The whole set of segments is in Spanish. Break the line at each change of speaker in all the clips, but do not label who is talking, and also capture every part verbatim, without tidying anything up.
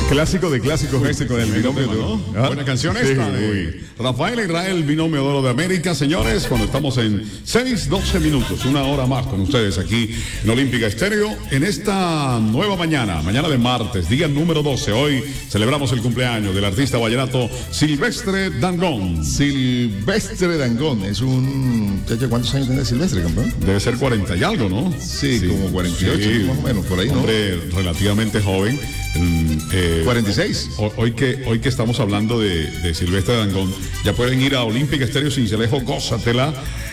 Clásico de clásicos este con el binomio de oro.
¿no? ¿Ah? Buena canción esta sí, de Rafael Israel, binomio de oro de América, señores, cuando estamos en seis, doce minutos, una hora más con ustedes aquí en Olímpica Estéreo, en esta nueva mañana, mañana de martes, día número doce. Hoy celebramos el cumpleaños del artista vallenato Silvestre Dangond.
Silvestre Dangond, es un... ¿Cuántos años tiene Silvestre, campeón?
Debe ser cuarenta y algo, ¿no?
Sí, sí, como cuarenta y ocho, sí, más o menos, por ahí, ¿no?
Hombre relativamente joven. Eh,
cuarenta y seis.
Hoy que, hoy que estamos hablando de, de Silvestre Dangond, ya pueden ir a Olímpica Estéreo Sincelejo, gózatela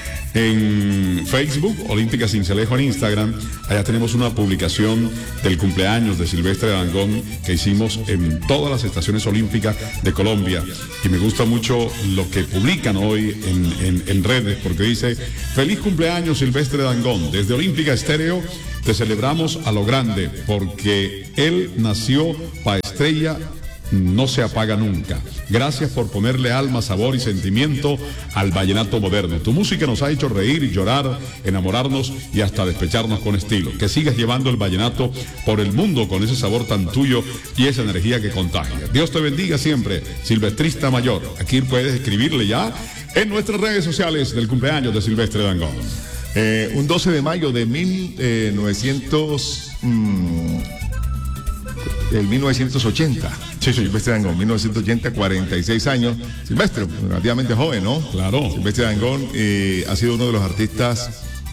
en Facebook, Olímpica Sincelejo en Instagram. Allá tenemos una publicación del cumpleaños de Silvestre Dangond que hicimos en todas las estaciones olímpicas de Colombia, y me gusta mucho lo que publican hoy en, en, en redes, porque dice: feliz cumpleaños Silvestre Dangond, desde Olímpica Estéreo te celebramos a lo grande, porque él nació pa' estrella, no se apaga nunca. Gracias por ponerle alma, sabor y sentimiento al vallenato moderno. Tu música nos ha hecho reír, llorar, enamorarnos y hasta despecharnos con estilo. Que sigas llevando el vallenato por el mundo con ese sabor tan tuyo y esa energía que contagia. Dios te bendiga siempre, Silvestrista Mayor. Aquí puedes escribirle ya en nuestras redes sociales del cumpleaños de Silvestre Dangond.
Eh, un doce de mayo de mil novecientos... Mmm, el mil novecientos ochenta.
Sí, sí.
Silvestre Dangond, mil novecientos ochenta, cuarenta y seis años. Silvestre, relativamente joven, ¿no?
Claro.
Silvestre Dangond eh, ha sido uno de los artistas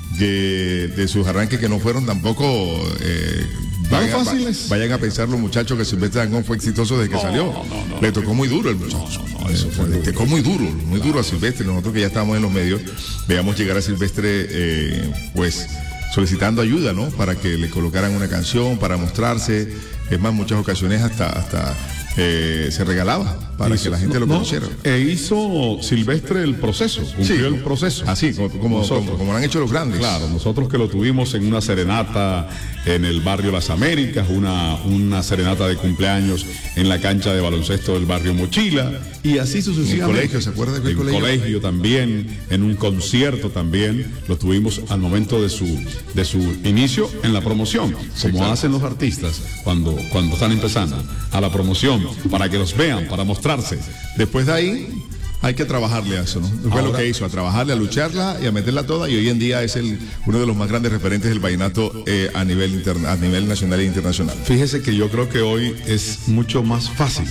de, de sus arranques que no fueron tampoco... Eh, vayan,
fáciles.
Vayan a pensar los muchachos que Silvestre Dangond fue exitoso desde que
no,
salió.
No, no, no,
Le tocó muy duro el muchacho.
No, no, no, eso fue
Le tocó muy duro, muy claro. duro a Silvestre. Nosotros que ya estamos en los medios, veamos llegar a Silvestre, eh, pues... solicitando ayuda, ¿no? Para que le colocaran una canción, para mostrarse. Es más, muchas ocasiones hasta, hasta eh, se regalaba para hizo, que la gente no, lo conociera.
No, e hizo Silvestre el proceso, cumplió sí, el proceso.
Así, como, como, como, como lo han hecho los grandes.
Claro, nosotros que lo tuvimos en una serenata en el barrio Las Américas, una, una serenata de cumpleaños en la cancha de baloncesto del barrio Mochila, y así sucesivamente.
En el colegio, ¿se acuerda del colegio?
En colegio también, en un concierto también, lo tuvimos al momento de su, de su inicio en la promoción,
sí,
como
claro.
hacen los artistas cuando, cuando están empezando, a la promoción, para que los vean, para mostrarse.
Después de ahí hay que trabajarle a eso, ¿no? Fue Ahora, lo que hizo, a trabajarle, a lucharla y a meterla toda, y hoy en día es el uno de los más grandes referentes del vallenato eh, a nivel interna, a nivel nacional e internacional.
Fíjese que yo creo que hoy es mucho más fácil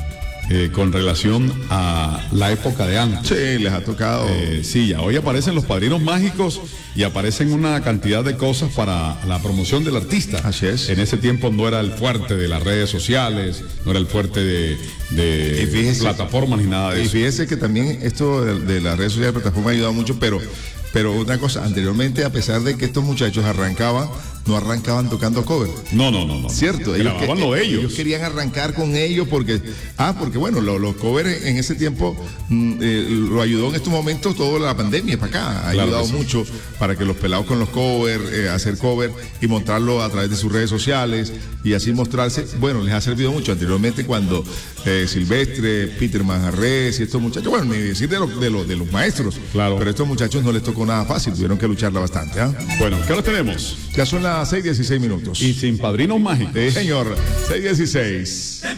eh, con relación a la época de antes.
Sí, les ha tocado.
Eh, sí, ya hoy aparecen los padrinos mágicos y aparecen una cantidad de cosas para la promoción del artista.
Así es.
En ese tiempo no era el fuerte de las redes sociales, no era el fuerte de, de fíjese, plataformas ni nada de
y
eso.
Y fíjese que también esto de, de las redes sociales y plataformas ha ayudado mucho, pero, pero una cosa, anteriormente, a pesar de que estos muchachos arrancaban, no arrancaban tocando cover.
No, no, no, no.
Cierto, ellos, que,
lo de ellos.
ellos querían arrancar con ellos porque, ah, porque bueno, los, los covers en ese tiempo mm, eh, lo ayudó en estos momentos toda la pandemia para acá. Ha claro ayudado sí. mucho para que los pelados con los covers, eh, hacer cover y mostrarlo a través de sus redes sociales y así mostrarse. Bueno, les ha servido mucho. Anteriormente cuando eh, Silvestre, Peter Manjarres y estos muchachos, bueno, ni decir de, lo, de, lo, de los maestros,
claro.
pero a estos muchachos no les tocó nada fácil, tuvieron que lucharla bastante. ¿eh?
Bueno, ¿qué hora tenemos?
Ya son las seis dieciséis minutos.
Y sin padrinos mágicos.
Sí, señor, seis dieciséis.